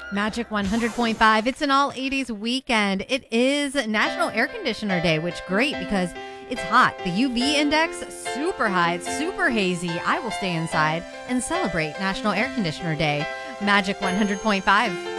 Magic 100.5. It's an all 80s weekend. It is National Air Conditioner Day, which great because it's hot. The UV index super high. It's super hazy. I will stay inside and celebrate National Air Conditioner Day. Magic 100.5.